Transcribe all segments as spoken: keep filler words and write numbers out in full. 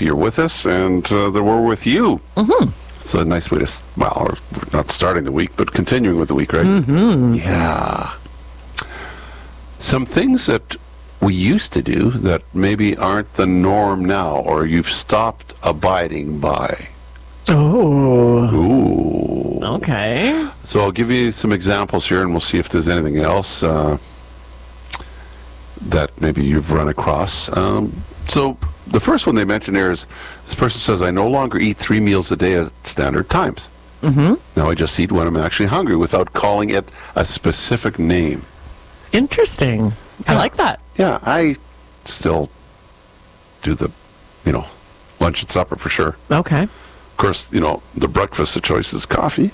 happy you're with us and uh, that we're with you. Mm-hmm. It's a nice way to, s- well, we're not starting the week, but continuing with the week, right? Mm-hmm. Yeah. Some things that we used to do that maybe aren't the norm now, or you've stopped abiding by. Oh. Ooh. Okay. So I'll give you some examples here, and we'll see if there's anything else uh, that maybe you've run across. Um, so the first one they mentioned here is this person says, I no longer eat three meals a day at standard times. Mm-hmm. Now I just eat when I'm actually hungry without calling it a specific name. Interesting. I Yeah. like that. Yeah, I still do the, you know, lunch and supper for sure. Okay. Of course, you know, the breakfast of choice is coffee.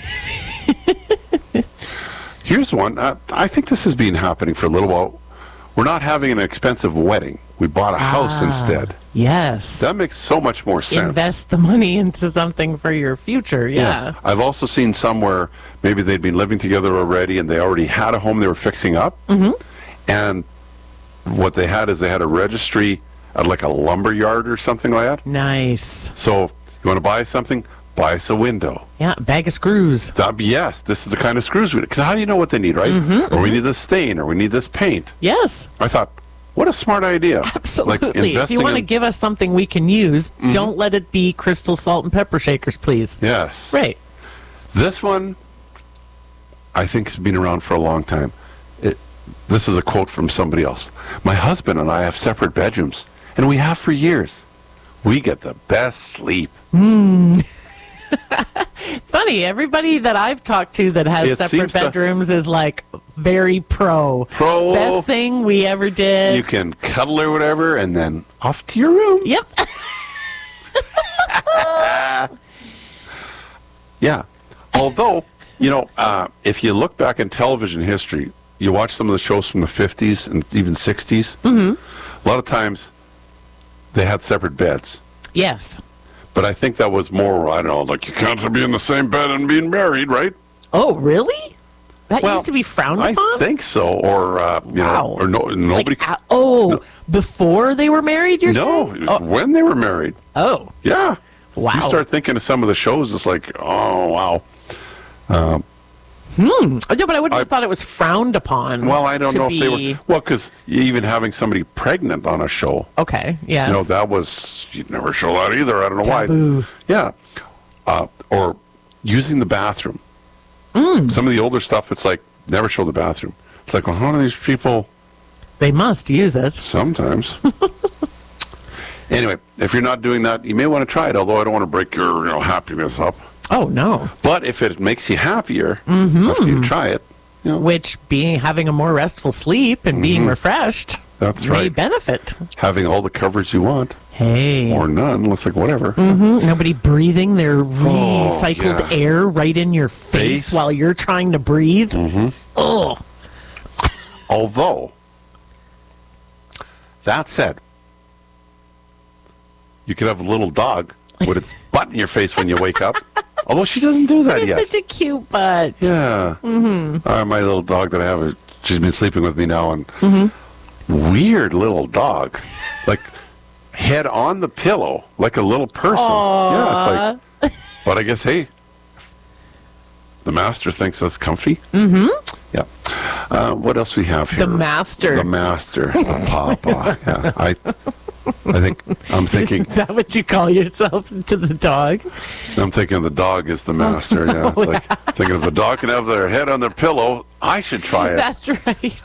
Here's one. Uh, I think this has been happening for a little while. We're not having an expensive wedding. We bought a house Ah, instead. Yes. That makes so much more sense. Invest the money into something for your future. Yeah. Yes. I've also seen some where maybe they'd been living together already and they already had a home they were fixing up. Mm-hmm. And what they had is they had a registry at like a lumber yard or something like that. Nice. So you want to buy something? Buy us a window. Yeah. Bag of screws. That, yes, this is the kind of screws we need. Because how do you know what they need, right? Mm-hmm, or we need this stain, or we need this paint. Yes. I thought, what a smart idea. Absolutely. Like if investing you want to in- give us something we can use, don't let it be crystal salt and pepper shakers, please. Yes. Right. This one, I think, has been around for a long time. It, this is a quote from somebody else. My husband and I have separate bedrooms, and we have for years. We get the best sleep. It's funny. Everybody that I've talked to that has It separate seems to- bedrooms is like very pro. Pro. Best thing we ever did. You can cuddle or whatever, and then off to your room. Yep. Yeah. Although, you know, uh, if you look back in television history, you watch some of the shows from the fifties and even sixties, mm-hmm. a lot of times they had separate beds. Yes. But I think that was more, I don't know, like you can't be in the same bed and being married, right? Oh, really? That Well, used to be frowned I upon? think so. Or, uh, you Wow. know, or no, nobody. Like, uh, oh, before they were married, you're no, saying? Oh. when they were married. oh. Yeah. Wow. You start thinking of some of the shows, it's like, oh, wow. No, but I wouldn't I- have thought it was frowned upon. Well, I don't to know if they be- were. Well, because even having somebody pregnant on a show, Okay, yes. you know, that was, you'd never show that either. I don't know Taboo. why. Yeah. Uh, or using the bathroom. Mm. Some of the older stuff, it's like, never show the bathroom. It's like, well, how do these people They must use it. sometimes? Anyway, if you're not doing that, you may want to try it, although I don't want to break your you know, happiness up. Oh, no. But if it makes you happier Mm-hmm. after you try it, you know, Which, being having a more restful sleep and being refreshed Mm-hmm. That's may right. benefit. having all the coverage you want, Hey. or none, let's like whatever. Mhm. Nobody breathing their recycled Oh, yeah. air right in your face, Face. while you're trying to breathe. Mm-hmm. Oh. Although, that said, you could have a little dog with its butt in your face when you wake up. Although she doesn't do that It's yet. such a cute butt. Yeah. Mm-hmm. Uh, my little dog that I have, uh, she's been sleeping with me now, and Mm-hmm. weird little dog, like head on the pillow, like a little person. Yeah, it's like. But I guess hey, the master thinks that's comfy. Mm-hmm. Yeah. Uh, what else we have here? The master. The master. Papa. Yeah. I. I think I'm thinking. Is that what you call yourself to the dog? I'm thinking the dog is the master. Yeah, it's like thinking if the dog can have their head on their pillow, I should try it. That's right.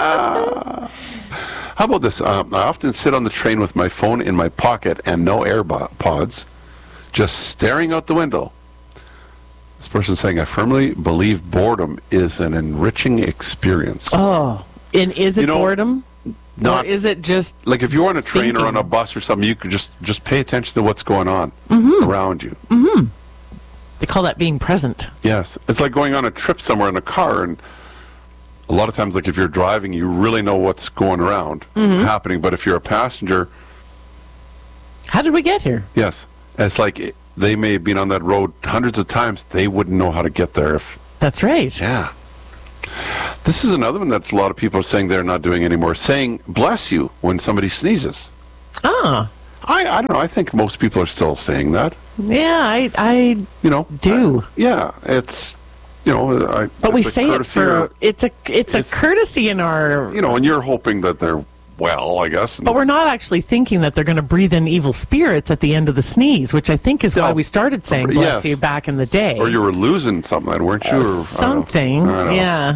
How about this? Um, I often sit on the train with my phone in my pocket and no AirPods, just staring out the window. This person's saying, I firmly believe boredom is an enriching experience. Oh, and is it You know, boredom? Not or is it just like if you're on a train or on a thinking? bus or something, you could just just pay attention to what's going on Mm-hmm. around you. they call that being present? Yes, it's like going on a trip somewhere in a car, and a lot of times, like if you're driving, you really know what's going around Mm-hmm. happening. But if you're a passenger, How did we get here? yes, it's like it, they may have been on that road hundreds of times. They wouldn't know how to get there. If That's right. yeah, this is another one that a lot of people are saying they're not doing anymore. Saying "bless you" when somebody sneezes. Ah, I, I don't know. I think most people are still saying that. Yeah, I, I You know, do. I- yeah, it's you know, I, but we it's a say it courtesy for or- it's a it's, it's- a courtesy in our. you know, and you're hoping that they're well, I guess. and- But we're not actually thinking that they're going to breathe in evil spirits at the end of the sneeze, which I think is why No. we started saying Yes. "bless you" back in the day. or you were losing something, then, weren't you? Or, I don't know. Something, I don't know. yeah.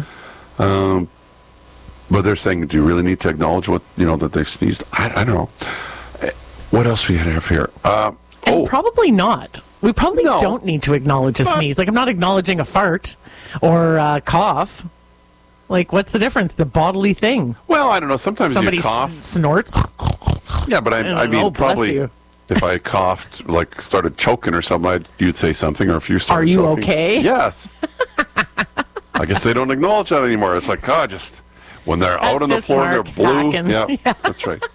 But they're saying, do you really need to acknowledge what you know that they've sneezed? I, I don't know. Eh, What else we have here? Uh, And oh, probably not. We probably No. don't need to acknowledge a But- sneeze. Like, I'm not acknowledging a fart or a cough. Like, what's the difference? The bodily thing. well, I don't know. Sometimes Somebody you cough. s- snorts. Yeah, but I, don't I mean, know, bless probably you. if I coughed, like started choking or something, I'd, you'd say something. Or if you started Are you choking. okay? Yes. I guess they don't acknowledge that anymore. It's like, God, just when they're out That's on the just floor and Mark they're blue. hacking. Yeah, Yeah. that's right.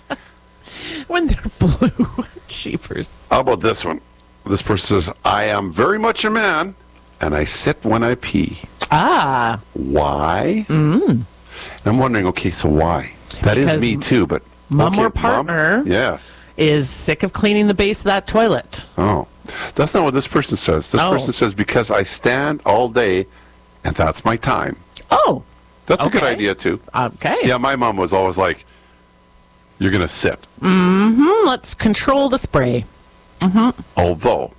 When they're blue. Cheapers. How about this one? This person says, I am very much a man, and I sit when I pee. Ah. Why? Mm. I'm wondering, okay, so why? That is Because me too, but... mom okay, or partner- Mom? Yes. Is sick of cleaning the base of that toilet. Oh. That's not what this person says. This Oh. person says, because I stand all day, and that's my time. Oh. That's a good Okay. idea, too. Okay. Yeah, my mom was always like, you're going to sit. Mm, let's control the spray. Although,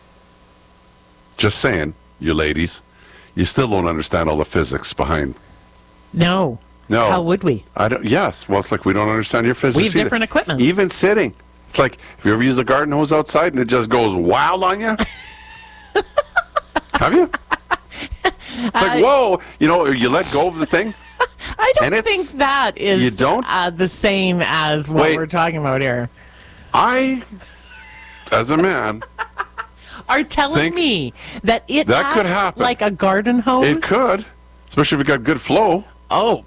just saying, you ladies, you still don't understand all the physics behind. No. No. How would we? I don't. Yes. Well, it's like we don't understand your physics. We have either. different equipment. Even sitting, it's like have you ever used a garden hose outside and it just goes wild on you? Have you? It's like I- whoa, you know, you let go of the thing. I And don't it's- think that is you don't? Uh, the same as what Wait. we're talking about here. I, as a man, Are telling Think me that it that acts could happen. like a garden hose? it could, especially if you got good flow. Oh.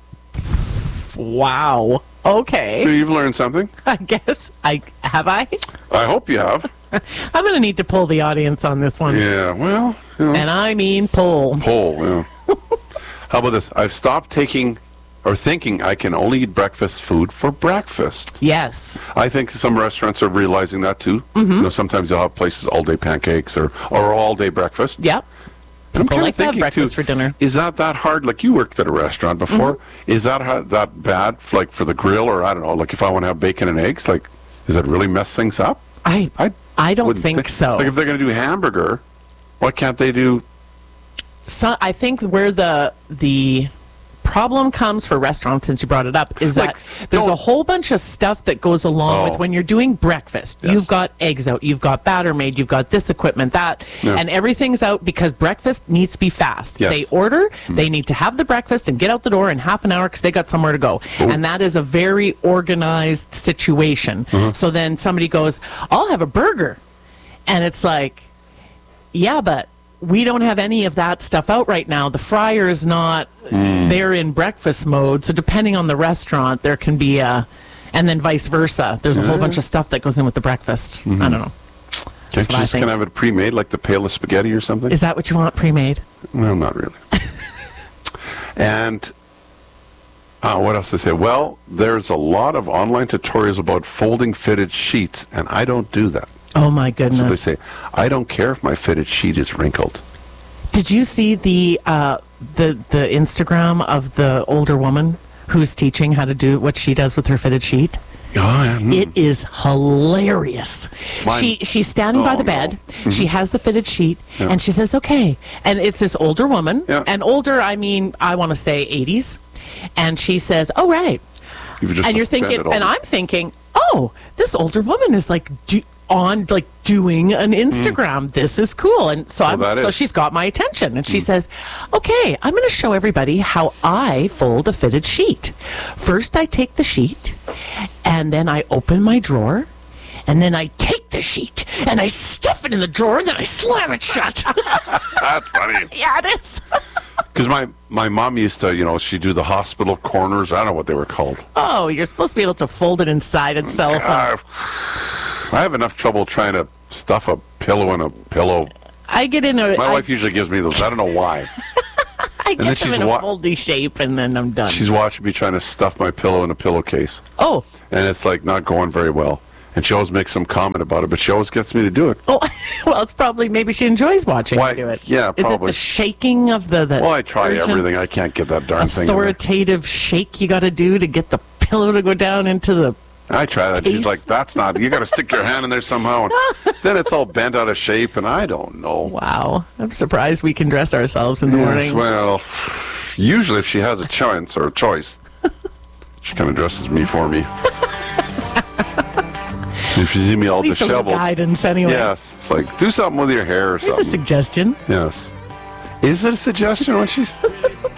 Wow. Okay. So you've learned something. I guess I have I. I hope you have. I'm going to need to pull the audience on this one. Yeah. Well, you know, And I mean pull. pull. Yeah. How about this? I've stopped taking or thinking I can only eat breakfast food for breakfast. Yes. I think some restaurants are realizing that too. Mm-hmm. You know, sometimes you'll have places all day pancakes or, or all day breakfast. Yep. And I'm People kinda like to have thinking, breakfast too, for dinner. Is that that hard? Like you worked at a restaurant before. Mm-hmm. Is that how, that bad? Like for the grill, or I don't know. Like if I want to have bacon and eggs, like does that really mess things up? I I I don't wouldn't think so. Like if they're going to do hamburger, why can't they do? So I think where the the problem comes for restaurants, since you brought it up, is that Like, there's a don't- whole bunch of stuff that goes along Oh. with when you're doing breakfast. Yes. You've got eggs out, you've got batter made, you've got this equipment, that, Yeah. and everything's out because breakfast needs to be fast. Yes. They order, they need to have the breakfast and get out the door in half an hour because they got somewhere to go. And that is a very organized situation. So then somebody goes, I'll have a burger. And it's like, yeah, but we don't have any of that stuff out right now. The fryer is not, they're in breakfast mode. So depending on the restaurant, there can be a, and then vice versa. There's a whole bunch of stuff that goes in with the breakfast. I don't know. Can't what you I just think. kind of have it pre-made, like the pail of spaghetti or something? Is that what you want pre-made? Well, not really. And uh, what else to say? Well, there's a lot of online tutorials about folding fitted sheets, and I don't do that. Oh my goodness. So they say, I don't care if my fitted sheet is wrinkled. Did you see the, uh, the, the Instagram of the older woman who's teaching how to do what she does with her fitted sheet? Oh, yeah. mm. It is hilarious. Mine- She she's standing by Oh, the no. bed. She has the fitted sheet, and she says, "Okay." And it's this older woman, Yeah. and older, I mean, I want to say eighties. And she says, "Oh, right." You've just And you're thinking, offended all and the- I'm thinking, "Oh, this older woman is like do, on like doing an Instagram. This is cool." And so I'm that so is. she's got my attention, and she says, "Okay, I'm going to show everybody how I fold a fitted sheet. First, I take the sheet, and then I open my drawer." And then I take the sheet and I stuff it in the drawer and then I slam it shut. That's funny. Yeah, it is. Because my, my mom used to, you know, she'd do the hospital corners. I don't know what they were called. Oh, you're supposed to be able to fold it inside itself. Uh, I have enough trouble trying to stuff a pillow in a pillow. I get in a, My I, wife usually gives me those. I don't know why. I then get she's them in a wa- foldy shape and then I'm done. She's watching me trying to stuff my pillow in a pillowcase. oh, And it's like not going very well. And she always makes some comment about it, but she always gets me to do it. Oh, well, it's probably maybe she enjoys watching Why, you do it. Yeah, Is probably. it the shaking of the, the well, I try urgent, everything. I can't get that darn thing. in there. authoritative shake you got to do to get the pillow to go down into the... I try that. She's Case? like, that's not, you got to stick your hand in there somehow. And then it's all bent out of shape, and I don't know. Wow. I'm surprised we can dress ourselves in the Yes, morning. well, usually if she has a chance or a choice, she kind of dresses me for me. So if you see me all At least a little disheveled, guidance anyway. yes, it's like, do something with your hair or Here's a something. suggestion. Yes. Is it a suggestion when she...